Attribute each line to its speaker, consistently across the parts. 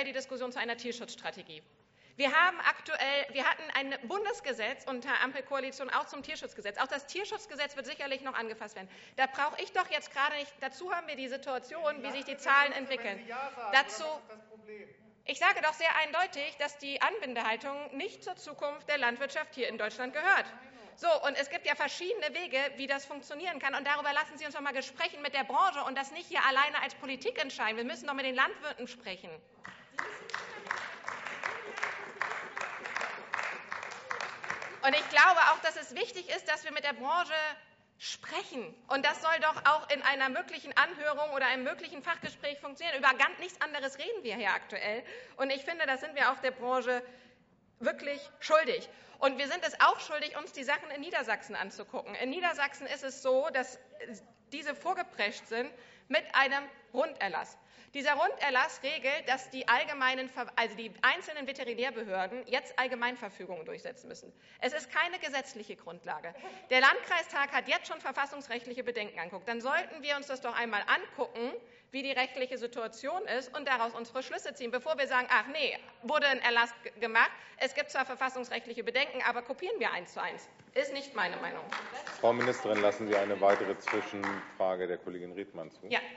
Speaker 1: die Diskussion zu einer Tierschutzstrategie. Wir hatten ein Bundesgesetz unter Ampelkoalition auch zum Tierschutzgesetz. Auch das Tierschutzgesetz wird sicherlich noch angefasst werden. Da brauche ich doch jetzt gerade nicht. Dazu haben wir die Situation, wie sich die Zahlen entwickeln. Ich sage doch sehr eindeutig, dass die Anbindehaltung nicht zur Zukunft der Landwirtschaft hier in Deutschland gehört. So, und es gibt ja verschiedene Wege, wie das funktionieren kann. Und darüber lassen Sie uns doch mal sprechen mit der Branche und das nicht hier alleine als Politik entscheiden. Wir müssen doch mit den Landwirten sprechen. Und ich glaube auch, dass es wichtig ist, dass wir mit der Branche sprechen. Und das soll doch auch in einer möglichen Anhörung oder einem möglichen Fachgespräch funktionieren. Über ganz nichts anderes reden wir hier aktuell. Und ich finde, das sind wir auch der Branche wirklich schuldig. Und wir sind es auch schuldig, uns die Sachen in Niedersachsen anzugucken. In Niedersachsen ist es so, dass diese vorgeprescht sind mit einem Runderlass. Dieser Runderlass regelt, dass die einzelnen Veterinärbehörden jetzt Allgemeinverfügungen durchsetzen müssen. Es ist keine gesetzliche Grundlage. Der Landkreistag hat jetzt schon verfassungsrechtliche Bedenken angeguckt. Dann sollten wir uns das doch einmal angucken, wie die rechtliche Situation ist und daraus unsere Schlüsse ziehen, bevor wir sagen, ach nee, wurde ein Erlass gemacht, es gibt zwar verfassungsrechtliche Bedenken, aber kopieren wir 1:1. Ist nicht meine Meinung.
Speaker 2: Frau Ministerin, lassen Sie eine weitere Zwischenfrage der Kollegin Riedmann zu?
Speaker 1: Ja.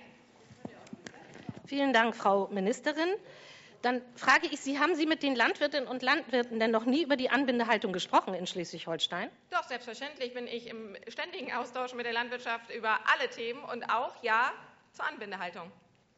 Speaker 3: Vielen Dank, Frau Ministerin. Dann frage ich Sie, haben Sie mit den Landwirtinnen und Landwirten denn noch nie über die Anbindehaltung gesprochen in Schleswig-Holstein?
Speaker 1: Doch, selbstverständlich bin ich im ständigen Austausch mit der Landwirtschaft über alle Themen und auch, ja, zur Anbindehaltung.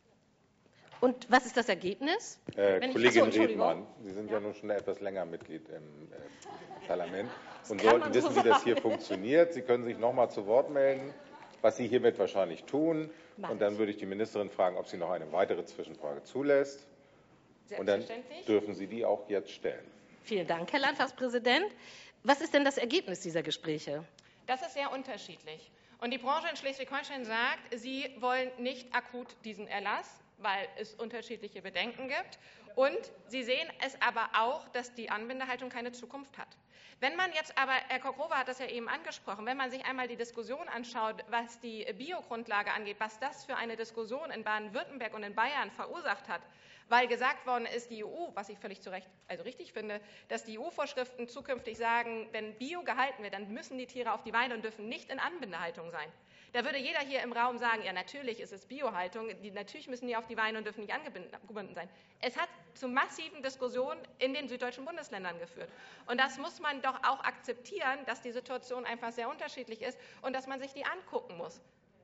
Speaker 3: Und was ist das Ergebnis?
Speaker 2: Kollegin Riedmann, Sie sind ja nun schon etwas länger Mitglied im Parlament und sollten wissen, wie das hier funktioniert. Sie können sich noch mal zu Wort melden, was Sie hiermit wahrscheinlich tun. Und dann würde ich die Ministerin fragen, ob sie noch eine weitere Zwischenfrage zulässt. Und dann dürfen Sie die auch jetzt stellen.
Speaker 3: Vielen Dank, Herr Landtagspräsident. Was ist denn das Ergebnis dieser Gespräche?
Speaker 1: Das ist sehr unterschiedlich. Und die Branche in Schleswig-Holstein sagt, sie wollen nicht akut diesen Erlass, weil es unterschiedliche Bedenken gibt. Und sie sehen es aber auch, dass die Anbindehaltung keine Zukunft hat. Wenn man jetzt aber, Herr Koch-Rowe hat das ja eben angesprochen, wenn man sich einmal die Diskussion anschaut, was die Biogrundlage angeht, was das für eine Diskussion in Baden-Württemberg und in Bayern verursacht hat, weil gesagt worden ist, die EU, was ich völlig zu Recht, also richtig finde, dass die EU-Vorschriften zukünftig sagen, wenn Bio gehalten wird, dann müssen die Tiere auf die Weide und dürfen nicht in Anbindehaltung sein. Da würde jeder hier im Raum sagen, ja, natürlich ist es Biohaltung, natürlich müssen die auf die Weide und dürfen nicht angebunden sein. Es hat zu massiven Diskussionen in den süddeutschen Bundesländern geführt. Und das muss man doch auch akzeptieren, dass die Situation einfach sehr unterschiedlich ist und dass man sich die angucken muss.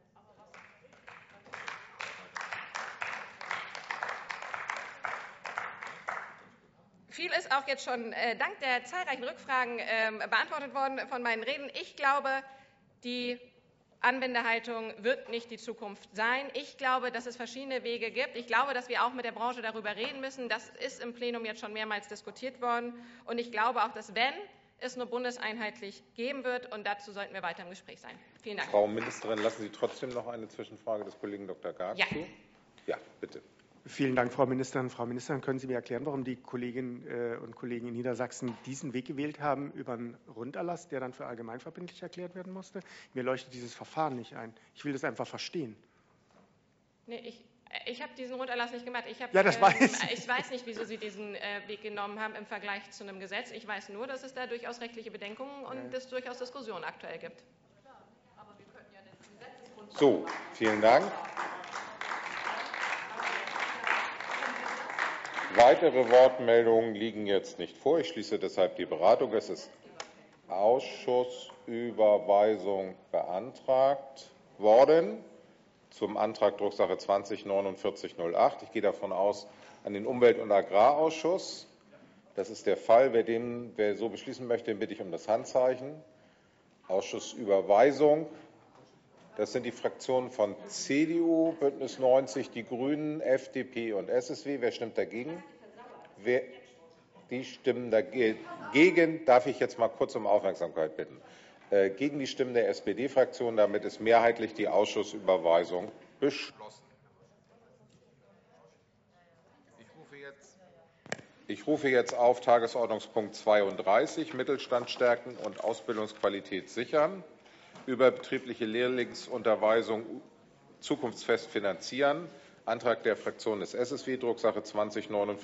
Speaker 1: Viel ist auch jetzt schon dank der zahlreichen Rückfragen beantwortet worden von meinen Reden. Ich glaube, die Anbindehaltung wird nicht die Zukunft sein. Ich glaube, dass es verschiedene Wege gibt. Ich glaube, dass wir auch mit der Branche darüber reden müssen. Das ist im Plenum jetzt schon mehrmals diskutiert worden. Und ich glaube auch, dass, wenn es nur bundeseinheitlich geben wird, und dazu sollten wir weiter im Gespräch sein. Vielen Dank.
Speaker 2: Frau Ministerin, lassen Sie trotzdem noch eine Zwischenfrage des Kollegen Dr. Garg zu? Ja, bitte.
Speaker 4: Vielen Dank, Frau Ministerin. Frau Ministerin, können Sie mir erklären, warum die Kolleginnen und Kollegen in Niedersachsen diesen Weg gewählt haben über einen Runderlass, der dann für allgemeinverbindlich erklärt werden musste? Mir leuchtet dieses Verfahren nicht ein. Ich will das einfach verstehen.
Speaker 1: Nee, ich habe diesen Runderlass nicht gemacht. Ich weiß nicht, wieso Sie diesen Weg genommen haben im Vergleich zu einem Gesetz. Ich weiß nur, dass es da durchaus rechtliche Bedenkungen und es durchaus Diskussionen aktuell gibt.
Speaker 2: So, vielen Dank. Weitere Wortmeldungen liegen jetzt nicht vor. Ich schließe deshalb die Beratung. Es ist Ausschussüberweisung beantragt worden zum Antrag Drucksache 20-4908. Ich gehe davon aus, an den Umwelt- und Agrarausschuss. Das ist der Fall. Wer so beschließen möchte, den bitte ich um das Handzeichen. Ausschussüberweisung. Das sind die Fraktionen von CDU, Bündnis 90, die Grünen, FDP und SSW. Wer stimmt dagegen? Die stimmen dagegen. Darf ich jetzt mal kurz um Aufmerksamkeit bitten? Gegen die Stimmen der SPD-Fraktion. Damit ist mehrheitlich die Ausschussüberweisung beschlossen. Ich rufe jetzt auf Tagesordnungspunkt 32, Mittelstand stärken und Ausbildungsqualität sichern. Überbetriebliche Lehrlingsunterweisung zukunftsfest finanzieren. Antrag der Fraktion des SSW, Drucksache 20-49.